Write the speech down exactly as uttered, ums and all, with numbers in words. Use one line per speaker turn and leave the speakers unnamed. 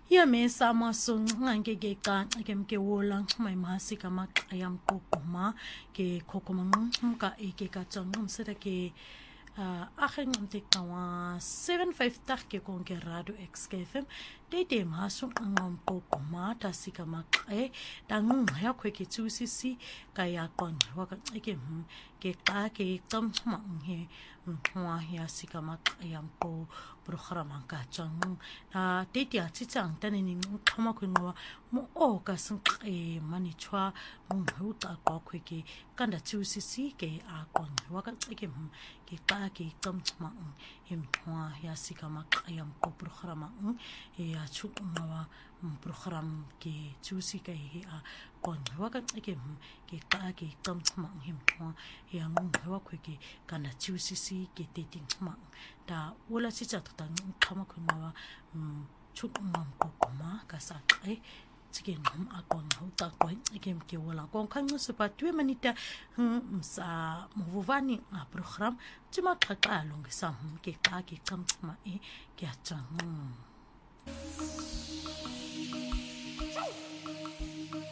ya mesa maso ngange ke ka ke mke wola mai masi ka ma ayam kokoma ke kokoma ngumka ke ka tsangum sera ke uh, akheng mte kawa seven five tak ke kon ke radio X K F M de de maso ngam kokoma ta sika ma e dangung ya kwe ke tsusisi ka ya kon wa ka ke ke ka ke tam ma he mwa ya sika ma ayam ko program ka chang na te ti a chi chang tan ni khama khu no mo o ka sang e mani chwa mo hu ta ko khu ke kan da chu si si ke a kon wa ka ke ke ka ke tam ma em mwa ya sika ma ayam ko program e a chu ma wa program ke chu si ke a kon wa ka ke ke ka ke tam ma hem mwa ya mo wa khu ke kan da chu si si ke te ting ma da wala si cha ta khama khu no um chut ngam ko ma ka sa e chicken hum a kon ho ta ko ikem ke wala kon kan no se pa tu manita hum sa mo vani a program chima ka ka long sa hum ke ka ke kam ma e ke cha